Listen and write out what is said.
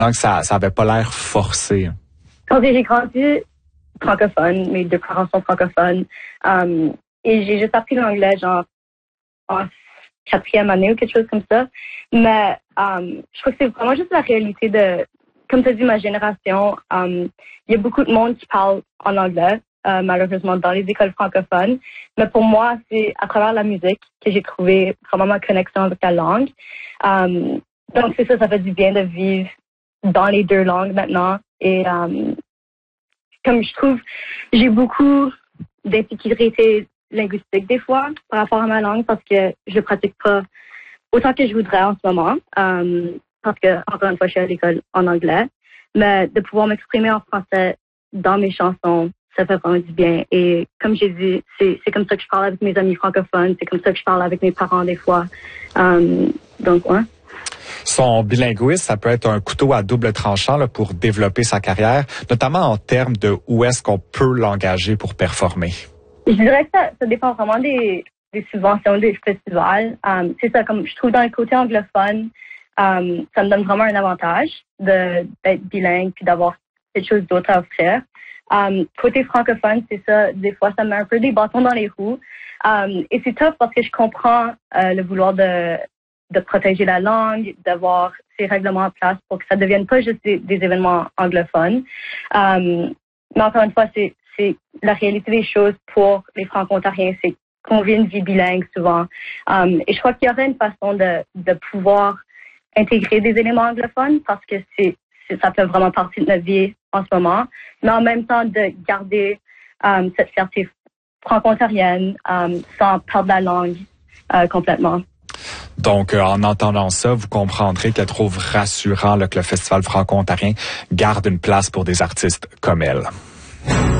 Donc, ça avait pas l'air forcé. J'ai grandi francophone, mes deux parents sont francophones, et j'ai juste appris l'anglais, genre, en 4e année ou quelque chose comme ça. Mais je crois que c'est vraiment juste la réalité de, comme tu as dit, ma génération. Il y a beaucoup de monde qui parle en anglais, malheureusement, dans les écoles francophones. Mais pour moi, c'est à travers la musique que j'ai trouvé vraiment ma connexion avec la langue. Donc, c'est ça, ça fait du bien de vivre dans les deux langues maintenant. Et comme je trouve, j'ai beaucoup d'insécurité linguistique des fois par rapport à ma langue parce que je ne pratique pas autant que je voudrais en ce moment. Parce que, encore une fois, je suis à l'école en anglais. Mais de pouvoir m'exprimer en français dans mes chansons, ça fait vraiment du bien. Et comme j'ai dit, c'est comme ça que je parle avec mes amis francophones. C'est comme ça que je parle avec mes parents des fois. Donc, ouais. Son bilinguisme, ça peut être un couteau à double tranchant là, pour développer sa carrière, notamment en termes de où est-ce qu'on peut l'engager pour performer. Je dirais que ça dépend vraiment des subventions des festivals. C'est ça, comme je trouve dans le côté anglophone, ça me donne vraiment un avantage d'être bilingue puis d'avoir quelque chose d'autre à offrir. Côté francophone, c'est ça, des fois ça met un peu des bâtons dans les roues. Et c'est tough parce que je comprends le vouloir de protéger la langue, d'avoir ces règlements en place pour que ça ne devienne pas juste des événements anglophones. Mais encore une fois, c'est la réalité des choses pour les Franco-Ontariens, c'est qu'on vit une vie bilingue souvent. Et je crois qu'il y aurait une façon de pouvoir intégrer des éléments anglophones parce que ça fait vraiment partie de notre vie en ce moment, mais en même temps de garder cette fierté franco-ontarienne sans perdre la langue complètement. Donc, en entendant ça, vous comprendrez qu'elle trouve rassurant là, que le Festival franco-ontarien garde une place pour des artistes comme elle.